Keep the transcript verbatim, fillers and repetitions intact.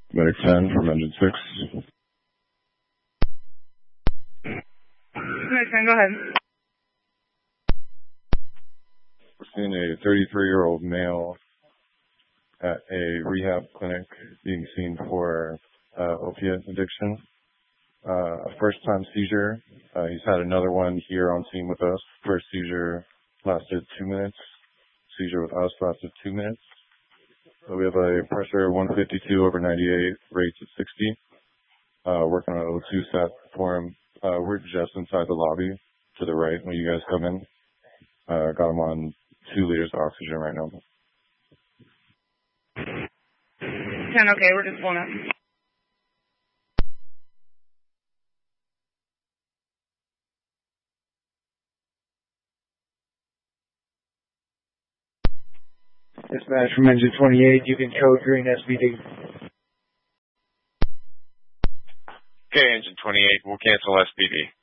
Medic ten from engine six. Medic ten, go ahead. We're seeing a thirty-three-year-old male at a rehab clinic being seen for uh, opiate addiction. Uh, a first-time seizure. Uh, he's had another one here on scene with us. First seizure lasted two minutes. Seizure with us lasted two minutes. So we have a pressure one fifty-two over ninety-eight, rates at sixty. Uh, working on a O two set for him. Uh, we're just inside the lobby to the right when you guys come in. Uh, got him on two liters of oxygen right now. ten, okay, we're just pulling up. Dispatch from engine twenty-eight, you can code green S B D. Okay, engine twenty-eight, we'll cancel S B D.